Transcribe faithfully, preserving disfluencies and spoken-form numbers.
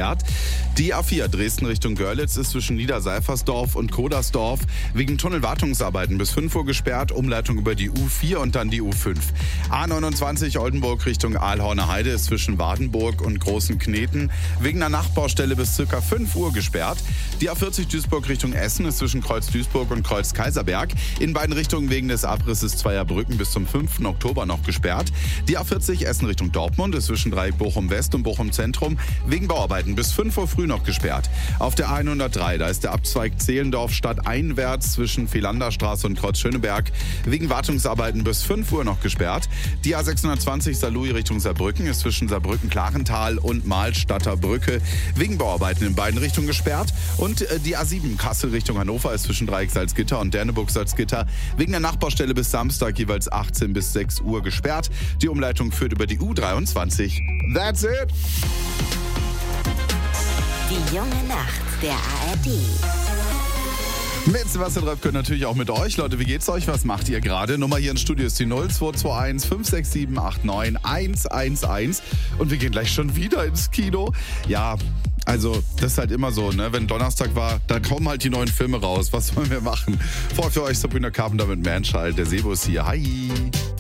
gesperrt. Die A vier Dresden Richtung Görlitz ist zwischen Niederseifersdorf und Kodersdorf wegen Tunnelwartungsarbeiten bis fünf Uhr gesperrt. Umleitung über die U vier und dann die U fünf. A neunundzwanzig Oldenburg Richtung Aalhorner Heide ist zwischen Wardenburg und Großen Kneten wegen einer Nachtbaustelle bis ca. fünf Uhr gesperrt. Die A vierzig Duisburg Richtung Essen ist zwischen Kreuz Duisburg und Kreuz Kaiserberg in beiden Richtungen wegen des Abrisses zweier Brücken bis zum fünften Oktober noch gesperrt. Die A vierzig Essen Richtung Dortmund ist zwischen Dreieck Bochum West und Bochum Zentrum wegen Bauarbeiten bis fünf Uhr früh noch gesperrt. Auf der A hundertdrei, da ist der Abzweig Zehlendorf stadteinwärts zwischen Philanderstraße und Kreuz Schöneberg wegen Wartungsarbeiten bis fünf Uhr noch gesperrt. Die A sechshundertzwanzig Saarlouis Richtung Saarbrücken ist zwischen Saarbrücken-Klarental und Mahlstadter Brücke wegen Bauarbeiten in beiden Richtungen gesperrt. Und die A sieben Kassel Richtung Hannover ist zwischen Dreieck Salzgitter und Derneburg Salzgitter wegen der Nachbaustelle bis Samstag jeweils achtzehn bis sechs Uhr gesperrt. Die Umleitung führt über die U dreiundzwanzig. That's it! Die junge Nacht der A R D. Mit Sebastian Röpke natürlich auch mit euch. Leute, wie geht's euch? Was macht ihr gerade? Nummer hier ins Studio ist die null zwei zwei eins fünf sechs sieben acht neun eins eins eins. Und wir gehen gleich schon wieder ins Kino. Ja, also das ist halt immer so, ne? Wenn Donnerstag war, da kommen halt die neuen Filme raus. Was wollen wir machen? Vor für euch Sabrina Carpenter mit Manchild. Der Sebo ist hier. Hi!